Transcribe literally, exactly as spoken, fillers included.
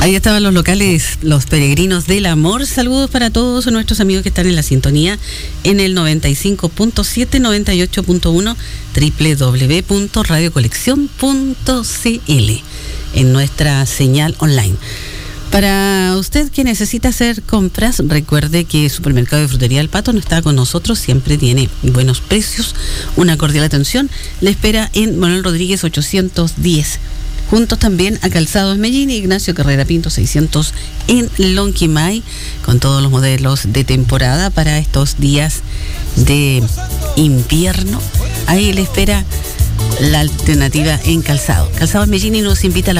Ahí estaban los locales, los peregrinos del amor. Saludos para todos nuestros amigos que están en la sintonía en el noventa y cinco punto siete, noventa y ocho punto uno, doble u doble u doble u punto radio colección punto c l, en nuestra señal online. Para usted que necesita hacer compras, recuerde que Supermercado de Frutería El Pato no está con nosotros, siempre tiene buenos precios, una cordial atención. Le espera en Manuel Rodríguez ochocientos diez. Juntos también a Calzados Mellín y Ignacio Carrera Pinto seiscientos en Lonquimay, con todos los modelos de temporada para estos días de invierno. Ahí le espera la alternativa en calzado. Calzados Mellín nos invita a la